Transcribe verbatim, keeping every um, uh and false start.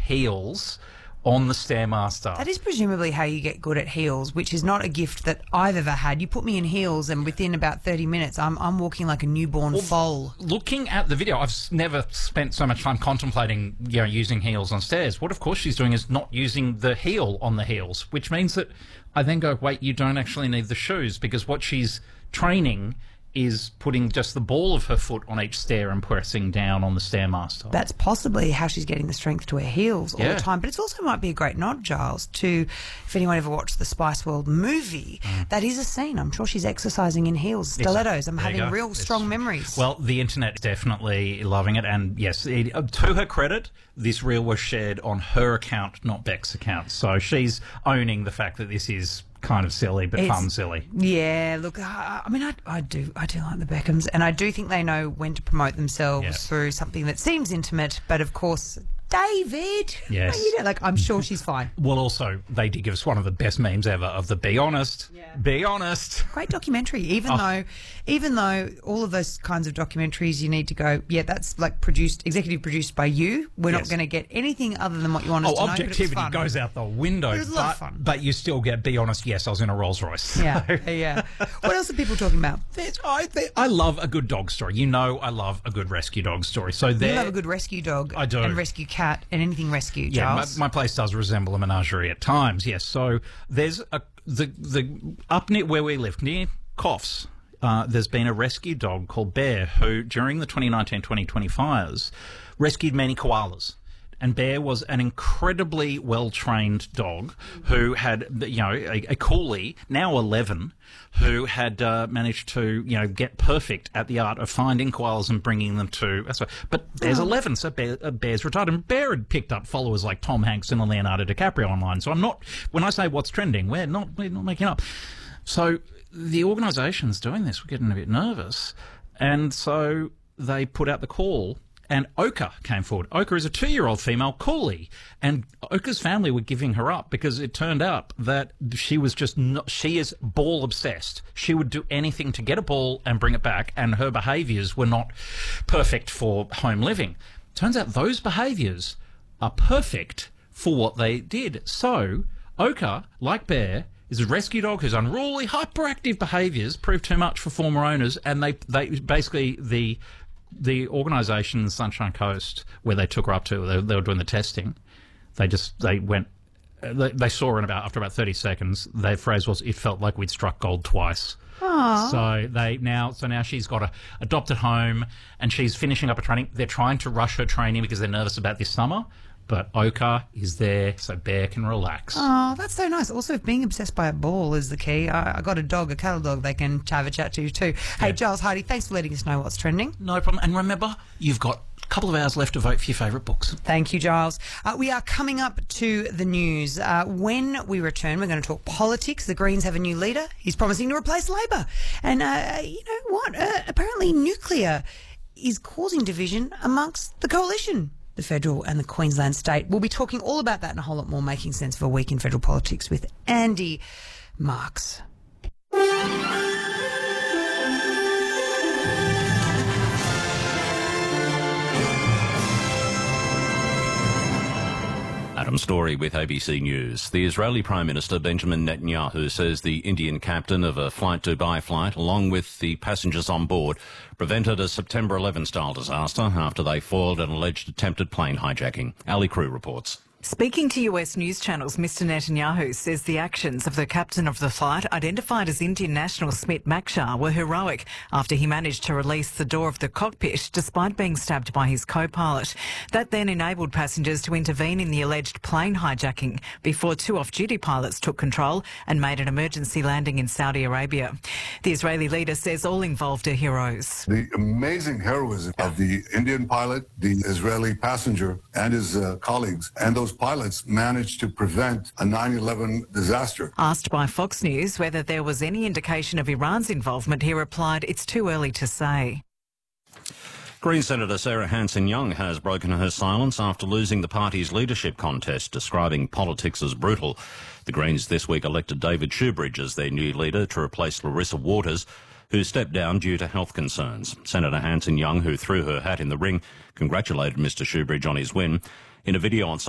heels on the Stairmaster. That is presumably how you get good at heels, which is not a gift that I've ever had. You put me in heels and within about thirty minutes, I'm I'm walking like a newborn well, foal. Looking at the video, I've s- never spent so much time contemplating, you know, using heels on stairs. What, of course, she's doing is not using the heel on the heels, which means that I then go, wait, you don't actually need the shoes, because what she's training is putting just the ball of her foot on each stair and pressing down on the Stairmaster. That's possibly how she's getting the strength to her heels all Yeah. the time. But it also might be a great nod, Giles, to if anyone ever watched the Spice World movie, Mm. that is a scene. I'm sure she's exercising in heels, stilettos. I'm There you having go. real It's- strong memories. Well, the internet's definitely loving it, and yes, it, uh, to her credit, this reel was shared on her account, not Beck's account. So she's owning the fact that this is kind of silly, but It's- fun silly. Yeah, look, I, I mean, I, I do, I do like the Beckhams, and I do think they know when to promote themselves Yes. through something that seems intimate, but of course, David. Yes. You know, like I'm sure she's fine. Well, also, they did give us one of the best memes ever of the "Be honest, Yeah. be honest." Great documentary, even Oh. though, even though all of those kinds of documentaries, you need to go, yeah, that's like produced, executive produced by you. We're not Yes. going to get anything other than what you want us Oh, to know. but it was objectivity fun. goes out the window. It was a lot but, of fun. but you still get "Be honest." Yes, I was in a Rolls Royce. Yeah, yeah. What else are people talking about? There's- I, there- I love a good dog story. You know, I love a good rescue dog story. So You there, love a good rescue dog. I do. And rescue cat and anything rescue, yeah, my, Giles. my place does resemble a menagerie at times. Yes. So there's a the the up near where we live near Coffs. Uh, there's been a rescue dog called Bear who, during the twenty nineteen twenty twenty fires, rescued many koalas. And Bear was an incredibly well-trained dog who had, you know, a, a coolie, now eleven, who had uh, managed to, you know, get perfect at the art of finding koalas and bringing them to... That's right. But Bear's eleven, so Bear, uh, Bear's retired. And Bear had picked up followers like Tom Hanks and Leonardo DiCaprio online. So I'm not... When I say what's trending, we're not, we're not making up. So the organisation's doing this. We're getting a bit nervous. And so they put out the call... And Oka came forward. Oka is a two-year-old female coolie, and Oka's family were giving her up because it turned out that she was just not, she is ball obsessed. She would do anything to get a ball and bring it back, and her behaviours were not perfect for home living. Turns out those behaviours are perfect for what they did. So Oka, like Bear, is a rescue dog whose unruly, hyperactive behaviours proved too much for former owners, and they they basically the the organisation Sunshine Coast, where they took her up to, they, they were doing the testing. They just they went, they, they saw her in about after about thirty seconds. Their phrase was, "It felt like we'd struck gold twice." Aww. So they now, so now she's got a adopted home, and she's finishing up a training. They're trying to rush her training because they're nervous about this summer. But Oka is there, so Bear can relax. Oh, that's so nice. Also, if being obsessed by a ball is the key, I, I got a dog, a cattle dog, they can have a chat to too. Hey, Yeah. Giles Hardy, thanks for letting us know what's trending. No problem. And remember, you've got a couple of hours left to vote for your favourite books. Thank you, Giles. Uh, we are coming up to the news. Uh, when we return, we're going to talk politics. The Greens have a new leader. He's promising to replace Labor. And uh, you know what? Uh, apparently nuclear is causing division amongst the coalition. The federal and the Queensland state. We'll be talking all about that and a whole lot more, making sense of a week in federal politics with Andy Marks. Adam Story with A B C News. The Israeli Prime Minister Benjamin Netanyahu says the Indian captain of a Flight Dubai flight, along with the passengers on board, prevented a September eleventh style disaster after they foiled an alleged attempted plane hijacking. Ali Crew reports. Speaking to U S news channels, Mister Netanyahu says the actions of the captain of the flight, identified as Indian national Smit Makshar, were heroic after he managed to release the door of the cockpit despite being stabbed by his co-pilot. That then enabled passengers to intervene in the alleged plane hijacking before two off-duty pilots took control and made an emergency landing in Saudi Arabia. The Israeli leader says all involved are heroes. The amazing heroism of the Indian pilot, the Israeli passenger, and his uh, colleagues, and those pilots managed to prevent a nine eleven disaster. Asked by Fox News whether there was any indication of Iran's involvement, he replied, "It's too early to say." Green Senator Sarah Hanson-Young has broken her silence after losing the party's leadership contest, describing politics as brutal. The Greens this week elected David Shoebridge as their new leader to replace Larissa Waters, who stepped down due to health concerns. Senator Hanson-Young, who threw her hat in the ring, congratulated Mr Shoebridge on his win. In a video on